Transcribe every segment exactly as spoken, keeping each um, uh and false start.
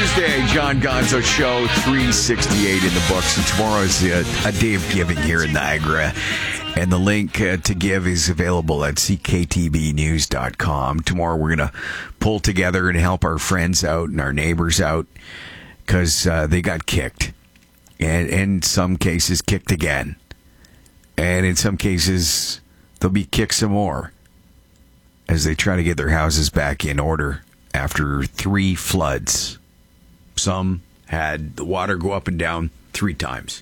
Thursday, John Gonzo Show, three sixty-eight in the books. And tomorrow is a, a day of giving here in Niagara. And the link uh, to give is available at c k t b news dot com. Tomorrow we're going to pull together and help our friends out and our neighbors out because uh, they got kicked. And in some cases, kicked again. And in some cases, they'll be kicked some more as they try to get their houses back in order after three floods. Some had the water go up and down three times.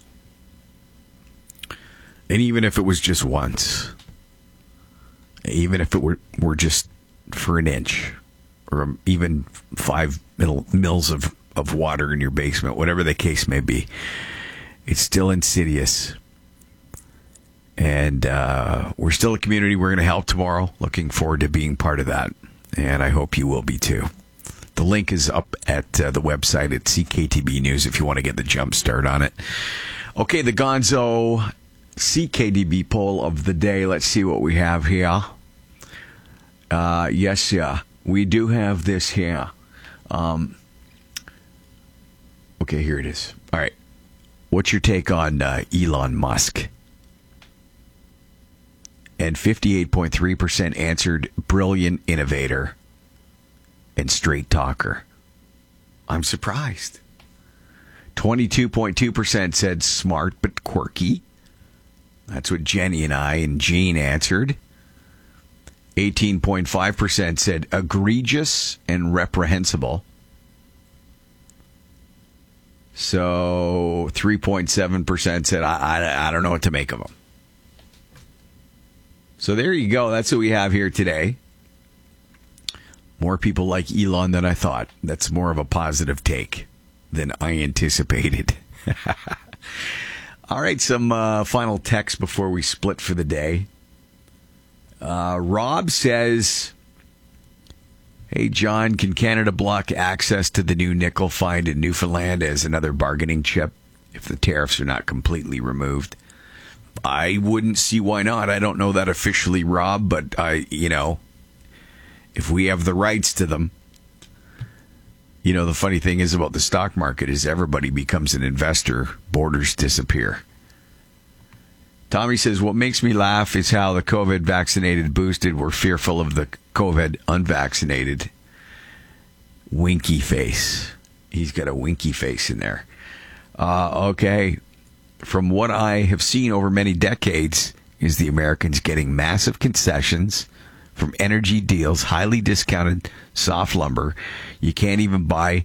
And even if it was just once, even if it were, were just for an inch, or even five mil, mils of, of water in your basement, whatever the case may be, it's still insidious. And uh, we're still a community. We're going to help tomorrow. Looking forward to being part of that. And I hope you will be too. The link is up at uh, the website at C K T B News if you want to get the jump start on it. Okay, the Gonzo C K D B poll of the day. Let's see what we have here. Uh, yes, yeah, we do have this here. Um, okay, here it is. All right. What's your take on uh, Elon Musk? And fifty-eight point three percent answered brilliant innovator and straight talker. I'm surprised. twenty-two point two percent said smart but quirky. That's what Jenny and I and Jean answered. eighteen point five percent said egregious and reprehensible. So three point seven percent said, I, I, I don't know what to make of him. So there you go. That's what we have here today. More people like Elon than I thought. That's more of a positive take than I anticipated. All right, some uh, final text before we split for the day. Uh, Rob says, hey, John, can Canada block access to the new nickel find in Newfoundland as another bargaining chip if the tariffs are not completely removed? I wouldn't see why not. I don't know that officially, Rob, but I, you know, if we have the rights to them. You know, the funny thing is about the stock market is everybody becomes an investor. Borders disappear. Tommy says, what makes me laugh is how the COVID vaccinated boosted were fearful of the COVID unvaccinated. Winky face. He's got a winky face in there. Uh, okay. From what I have seen over many decades is the Americans getting massive concessions from energy deals, highly discounted soft lumber. You can't even buy